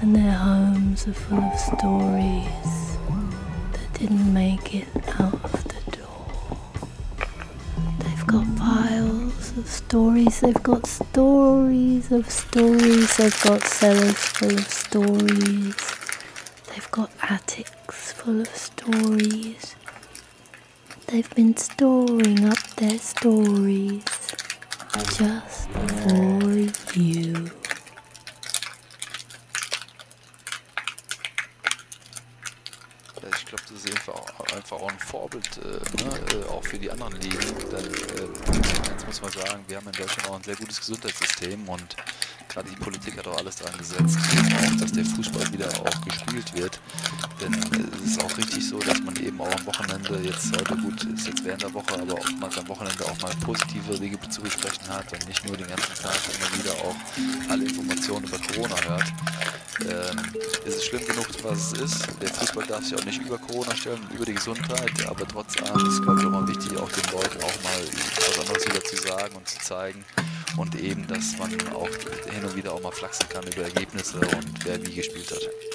and their homes are full of stories that didn't make it out of the door. They've got piles of stories, they've got stories of stories, they've got cellars full of stories, they've got attics full of stories. They've been storing up their stories just for you. Ich glaube, das ist einfach auch ein Vorbild, auch für die anderen Ligen. Denn eins muss man sagen, wir haben in Deutschland auch ein sehr gutes Gesundheitssystem und gerade die Politik hat auch alles daran gesetzt, auch, dass der Fußball wieder auch gespielt wird. Denn es ist auch richtig so, dass man eben auch am Wochenende, jetzt heute gut, ist jetzt während der Woche, aber oftmals am Wochenende auch mal positive Dinge zu besprechen hat und nicht nur den ganzen Tag immer wieder auch alle Informationen über Corona hört. Es ist schlimm genug, was es ist. Der Fußball darf sich auch nicht über Corona stellen und über die Gesundheit, aber trotz allem ist es, glaube ich, auch mal wichtig, auch den Leuten auch mal was anderes wieder zu sagen und zu zeigen und eben, dass man auch hin und wieder auch mal flachsen kann über Ergebnisse und wer wie gespielt hat.